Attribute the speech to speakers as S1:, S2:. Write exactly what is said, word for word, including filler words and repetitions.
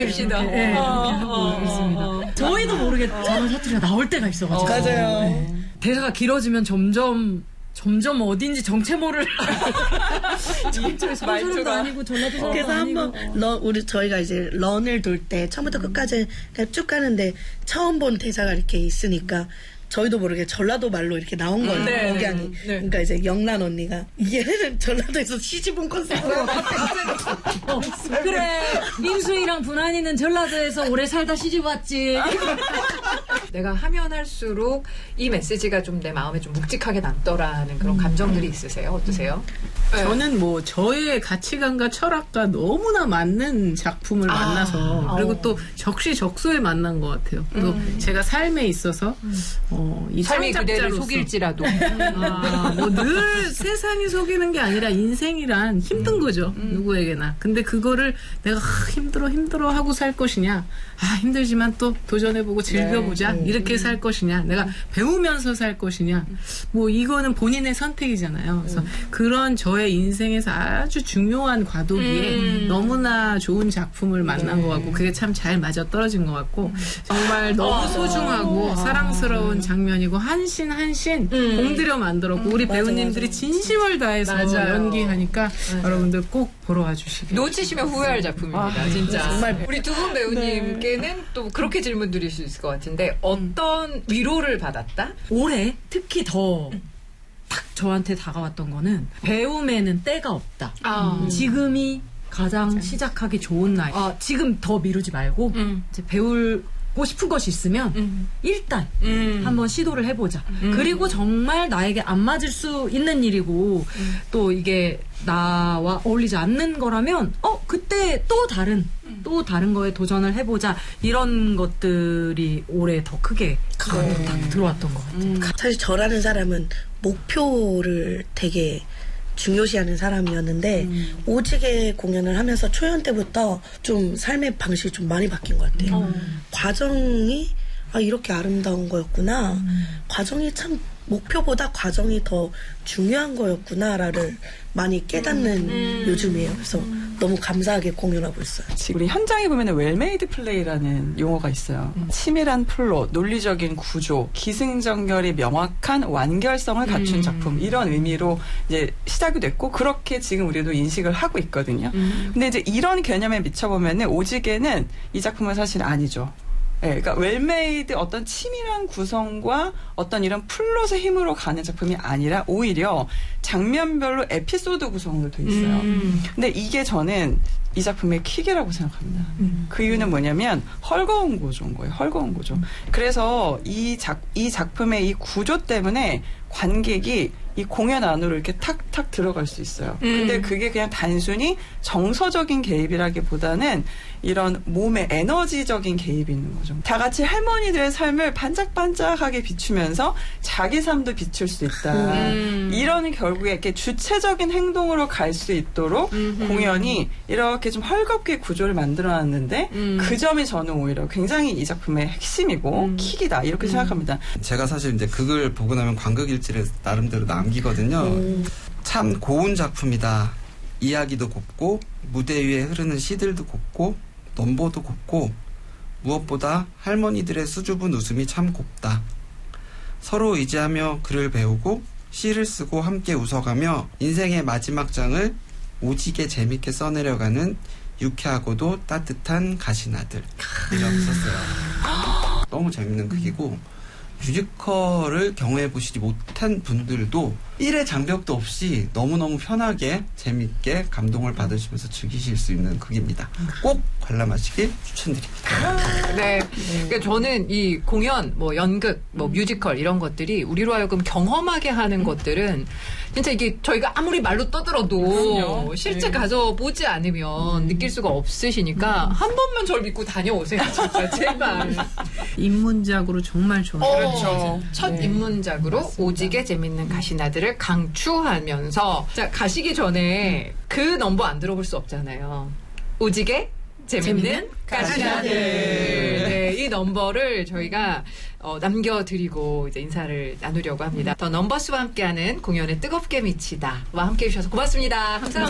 S1: 시다.
S2: 네, 네,
S1: 어,
S2: 그렇게 하고
S1: 어,
S2: 있습니다.
S1: 어.
S2: 저희도 모르게 저런 사투리가 나올 때가 있어가지고.
S1: 어, 맞아요.
S2: 네. 대사가 길어지면 점점 점점 어딘지 정체 모를 정체 서울도 아니고 전라도 사람도
S3: 그래서
S2: 아니고.
S3: 한번 러, 우리 저희가 이제 런을 돌 때 처음부터 끝까지 그냥 쭉 가는데 처음 본 대사가 이렇게 있으니까 저희도 모르게 전라도 말로 이렇게 나온 거예요.
S1: 네,
S3: 억양이.
S1: 네.
S3: 그러니까 이제 영란 언니가 얘는 전라도에서 시집온 컨셉으로
S2: 어, 그래 임수희랑 분한이는 전라도에서 오래 살다 시집 왔지.
S1: 내가 하면 할수록 이 메시지가 좀 내 마음에 좀 묵직하게 남더라는 그런 감정들이 있으세요? 어떠세요? 네.
S4: 저는 뭐 저의 가치관과 철학과 너무나 맞는 작품을
S1: 아,
S4: 만나서 그리고
S1: 어.
S4: 또 적시적소에 만난 것 같아요. 또
S1: 음.
S4: 제가 삶에 있어서 어, 이
S1: 삶이 그대를
S4: 창작자로서
S1: 속일지라도.
S4: 아, 뭐 늘 세상이 속이는 게 아니라 인생이란 힘든 거죠.
S1: 음.
S4: 누구에게나. 근데 그거를 내가 아, 힘들어 힘들어 하고 살 것이냐. 아 힘들지만 또 도전해보고 즐겨보자.
S3: 네.
S4: 이렇게 살 것이냐. 내가 배우면서 살 것이냐. 뭐 이거는 본인의 선택이잖아요. 그래서 그런 저의 인생에서 아주 중요한 과도기에
S1: 음.
S4: 너무나 좋은 작품을 만난 것 같고 그게 참 잘 맞아 떨어진 것 같고 정말 너무 소중하고 사랑스러운 장면이고 한신 한신
S1: 음.
S4: 공들여 만들었고 우리
S3: 맞아,
S4: 배우님들이
S3: 맞아.
S4: 진심을 다해서
S1: 맞아요.
S4: 연기하니까 여러분들 꼭 보러 와주시길.
S1: 놓치시면 후회할 작품입니다.
S4: 아, 네.
S1: 진짜.
S3: 정말.
S1: 우리 두 분 배우님께는 또 그렇게 질문 드릴 수 있을 것 같은데 어떤 위로를 받았다?
S2: 올해 특히 더 딱 저한테 다가왔던 거는 배움에는 때가 없다.
S1: 아.
S2: 지금이 가장 시작하기 좋은 나이.
S1: 아.
S2: 지금 더 미루지 말고
S1: 음.
S2: 이제 배우고 싶은 것이 있으면
S1: 음.
S2: 일단
S1: 음.
S2: 한번 시도를 해보자.
S1: 음.
S2: 그리고 정말 나에게 안 맞을 수 있는 일이고
S1: 음.
S2: 또 이게 나와 어울리지 않는 거라면 어 그때 또 다른
S1: 음.
S2: 또 다른 거에 도전을 해보자. 이런 것들이 올해 더 크게
S1: 네.
S2: 딱 들어왔던 것 같아요.
S3: 사실 저라는 사람은 목표를 되게 중요시하는 사람이었는데
S2: 음.
S3: 오지게 공연을 하면서 초연 때부터 좀 삶의 방식이 좀 많이 바뀐 것 같아요.
S2: 음.
S3: 과정이 아 이렇게 아름다운 거였구나.
S2: 음.
S3: 과정이 참 목표보다 과정이 더 중요한 거였구나를 많이 깨닫는
S1: 음.
S3: 요즘이에요. 그래서 너무 감사하게 공연하고 있어요.
S5: 우리 현장에 보면 웰메이드 플레이라는 용어가 있어요.
S1: 음.
S5: 치밀한 플롯, 논리적인 구조, 기승전결이 명확한 완결성을 갖춘
S1: 음.
S5: 작품 이런 의미로 이제 시작이 됐고 그렇게 지금 우리도 인식을 하고 있거든요.
S1: 음.
S5: 근데 이제 이런 개념에 미쳐보면은 오지게는 이 작품은 사실 아니죠. 예, 그러니까 웰메이드 어떤 치밀한 구성과 어떤 이런 플롯의 힘으로 가는 작품이 아니라 오히려 장면별로 에피소드 구성으로 돼 있어요.
S1: 음.
S5: 근데 이게 저는 이 작품의 킥이라고 생각합니다. 음. 그 이유는 뭐냐면 헐거운 구조인 거예요. 헐거운 구조. 음. 그래서 이 작, 이 작품의 이 구조 때문에 관객이 이 공연 안으로 이렇게 탁탁 들어갈 수 있어요.
S1: 음.
S5: 근데 그게 그냥 단순히 정서적인 개입이라기보다는 이런 몸의 에너지적인 개입이 있는 거죠. 다 같이 할머니들의 삶을 반짝반짝하게 비추면서 자기 삶도 비출 수 있다.
S1: 음.
S5: 이런 결국에 이렇게 주체적인 행동으로 갈 수 있도록
S1: 음흠.
S5: 공연이 이렇게 좀 헐겁게 구조를 만들어놨는데
S1: 음.
S5: 그 점이 저는 오히려 굉장히 이 작품의 핵심이고
S1: 음.
S5: 킥이다 이렇게 생각합니다.
S6: 제가 사실 이제 그걸 보고 나면 관극일지를 나름대로 남기거든요.
S3: 음.
S6: 참 고운 작품이다. 이야기도 곱고 무대 위에 흐르는 시들도 곱고 넘버도 곱고 무엇보다 할머니들의 수줍은 웃음이 참 곱다. 서로 의지하며 글을 배우고 시를 쓰고 함께 웃어가며 인생의 마지막 장을 오지게 재밌게 써내려가는 유쾌하고도 따뜻한 가시나들 이라고 썼어요. 너무 재밌는 극이고 뮤지컬을 경험해보시지 못한 분들도 일의 장벽도 없이 너무너무 편하게 재밌게 감동을 받으시면서 즐기실 수 있는 극입니다. 꼭 관람하시길 추천드립니다.
S1: 네. 그러니까 저는 이 공연, 뭐 연극, 뭐 뮤지컬 이런 것들이 우리로 하여금 경험하게 하는 것들은 진짜 이게 저희가 아무리 말로 떠들어도
S5: 그럼요.
S1: 실제
S5: 네.
S1: 가서 보지 않으면 느낄 수가 없으시니까 한 번만 저를 믿고 다녀오세요. 진짜 제발.
S4: 입문작으로 정말 좋아요.
S1: 어,
S5: 그렇죠.
S1: 첫
S5: 네.
S1: 입문작으로 오지게 재밌는 가시나들을 강추하면서 자 가시기 전에 그 넘버 안 들어볼 수 없잖아요. 오지게 재밌는,
S2: 재밌는
S1: 가시나들. 네, 이 넘버를 저희가 어, 남겨드리고 이제 인사를 나누려고 합니다. 더 넘버스와 함께하는 공연에 뜨겁게 미치다와 함께해 주셔서 고맙습니다. 감사합니다.